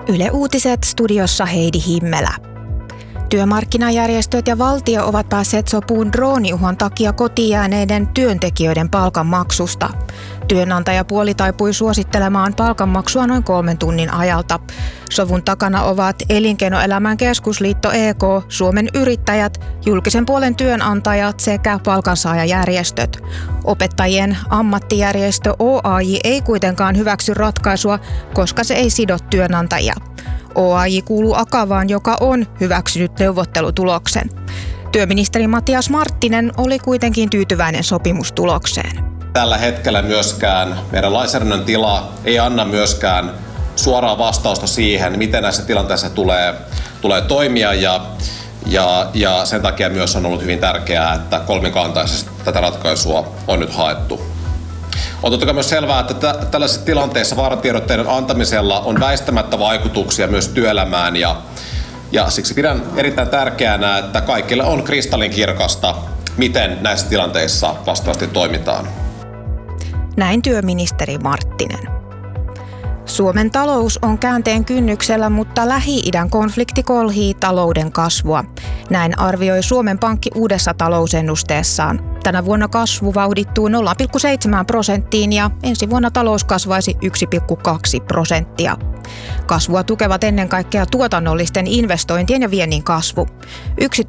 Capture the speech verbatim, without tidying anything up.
Yle Uutiset, studiossa Heidi Himmelä. Työmarkkinajärjestöt ja valtio ovat päässeet sopuun drooniuhan takia kotiin jääneiden työntekijöiden palkanmaksusta. Työnantajapuoli taipui suosittelemaan palkanmaksua noin kolmen tunnin ajalta. Sovun takana ovat Elinkeinoelämän keskusliitto E K, Suomen yrittäjät, julkisen puolen työnantajat sekä palkansaajajärjestöt. Opettajien ammattijärjestö O A J ei kuitenkaan hyväksy ratkaisua, koska se ei sido työnantajia. O A J kuuluu Akavaan, joka on hyväksynyt neuvottelutuloksen. Työministeri Matias Marttinen oli kuitenkin tyytyväinen sopimustulokseen. Tällä hetkellä myöskään meidän lainsäädännön tila ei anna myöskään suoraa vastausta siihen, miten näissä tilanteissa tulee, tulee toimia ja, ja, ja sen takia myös on ollut hyvin tärkeää, että kolmikantaisesti tätä ratkaisua on nyt haettu. On totta kai myös selvää, että t- tällaisissa tilanteissa vaaratiedotteiden antamisella on väistämättä vaikutuksia myös työelämään ja, ja siksi pidän erittäin tärkeänä, että kaikille on kristallinkirkasta, miten näissä tilanteissa vastaavasti toimitaan. Näin työministeri Marttinen. Suomen talous on käänteen kynnyksellä, mutta Lähi-idän konflikti kolhii talouden kasvua. Näin arvioi Suomen Pankki uudessa talousennusteessaan. Tänä vuonna kasvu vauhdittuu nolla pilkku seitsemän prosenttiin ja ensi vuonna talous kasvaisi yksi pilkku kaksi prosenttia. Kasvua tukevat ennen kaikkea tuotannollisten investointien ja viennin kasvu.